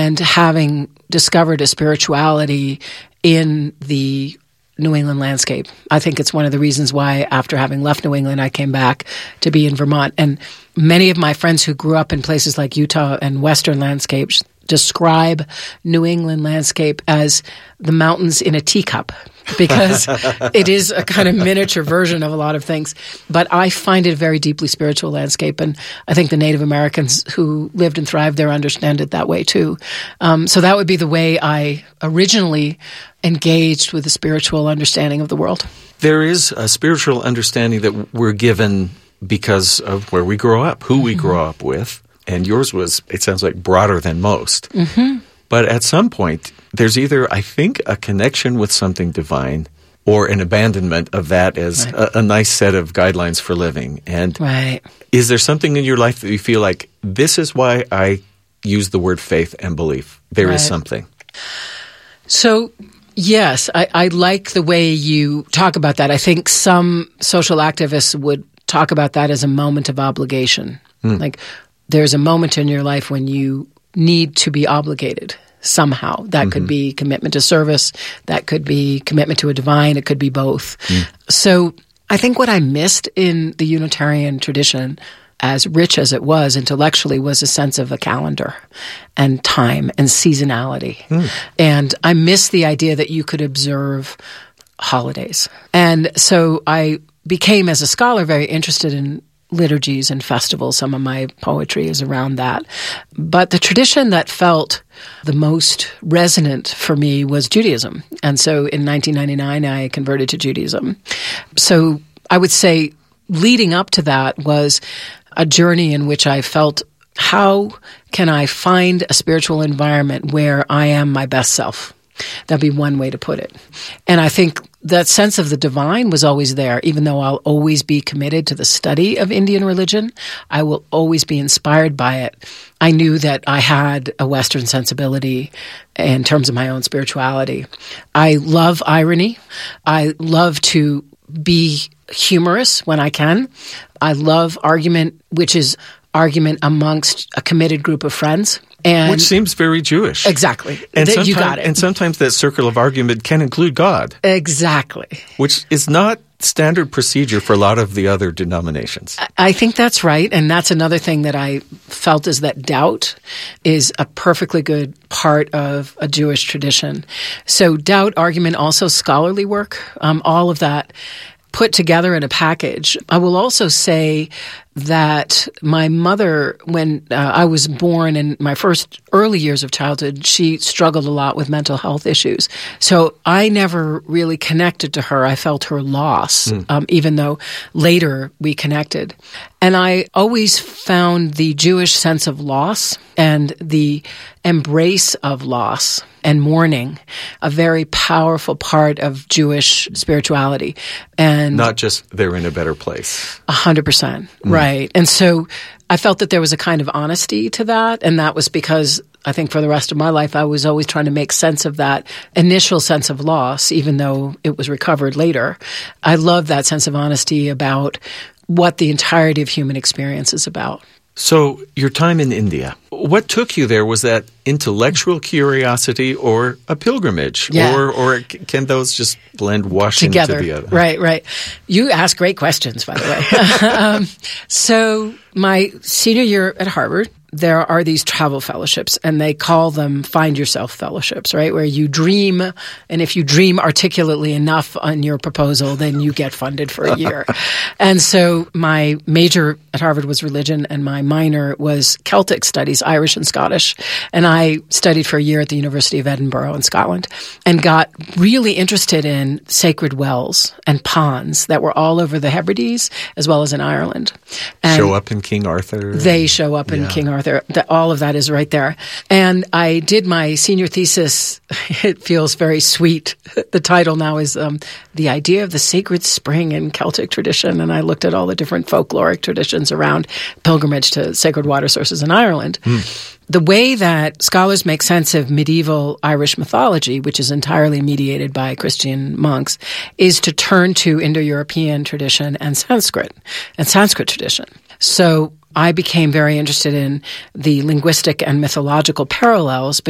and having discovered a spirituality in the New England landscape. I think it's one of the reasons why, after having left New England, I came back to be in Vermont. And many of my friends who grew up in places like Utah and Western landscapes describe New England landscape as the mountains in a teacup, because it is a kind of miniature version of a lot of things. But I find it a very deeply spiritual landscape, and I think the Native Americans who lived and thrived there understand it that way too. So that would be the way I originally engaged with the spiritual understanding of the world. There is a spiritual understanding that we're given because of where we grow up, who we grow up with. And yours was, it sounds like, broader than most. Mm-hmm. But at some point, there's either, I think, a connection with something divine or an abandonment of that as a nice set of guidelines for living. And is there something in your life that you feel like, this is why I use the word faith and belief? There is something. So, yes, I like the way you talk about that. I think some social activists would talk about that as a moment of obligation. Like, there's a moment in your life when you need to be obligated somehow. That could be commitment to service. That could be commitment to a divine. It could be both. So I think what I missed in the Unitarian tradition, as rich as it was intellectually, was a sense of a calendar and time and seasonality. And I missed the idea that you could observe holidays. And so I became, as a scholar, very interested in liturgies and festivals. Some of my poetry is around that. But the tradition that felt the most resonant for me was Judaism. And so in 1999, I converted to Judaism. So I would say leading up to that was a journey in which I felt, how can I find a spiritual environment where I am my best self? That'd be one way to put it. And I think that sense of the divine was always there. Even though I'll always be committed to the study of Indian religion, I will always be inspired by it. I knew that I had a Western sensibility in terms of my own spirituality. I love irony. I love to be humorous when I can. I love argument, which is argument amongst a committed group of friends. Which seems very Jewish. Exactly. And you got it. And sometimes that circle of argument can include God. Exactly. Which is not standard procedure for a lot of the other denominations. I think that's right. And that's another thing that I felt, is that doubt is a perfectly good part of a Jewish tradition. So doubt, argument, also scholarly work, all of that put together in a package. I will also say that my mother, when I was born in my first early years of childhood, she struggled a lot with mental health issues. So I never really connected to her. I felt her loss, even though later we connected. And I always found the Jewish sense of loss and the embrace of loss and mourning a very powerful part of Jewish spirituality. And not just they're in a better place. 100%. Right. And so I felt that there was a kind of honesty to that. And that was because I think for the rest of my life, I was always trying to make sense of that initial sense of loss, even though it was recovered later. I love that sense of honesty about what the entirety of human experience is about. So your time in India, what took you there? Was that intellectual curiosity or a pilgrimage? Yeah. Or can those just wash together into the other? Right. You ask great questions, by the way. So my senior year at Harvard, there are these travel fellowships, and they call them Find Yourself fellowships, right? Where you dream, and if you dream articulately enough on your proposal, then you get funded for a year. And so my major at Harvard was religion, and my minor was Celtic studies, Irish and Scottish. And I studied for a year at the University of Edinburgh in Scotland and got really interested in sacred wells and ponds that were all over the Hebrides as well as in Ireland. And show up in King Arthur. They show up in King Arthur. All of that is right there. And I did my senior thesis. It feels very sweet. The title now is The Idea of the Sacred Spring in Celtic Tradition. And I looked at all the different folkloric traditions around pilgrimage to sacred water sources in Ireland. The way that scholars make sense of medieval Irish mythology, which is entirely mediated by Christian monks, is to turn to Indo-European tradition and Sanskrit tradition. So I became very interested in the linguistic and mythological parallels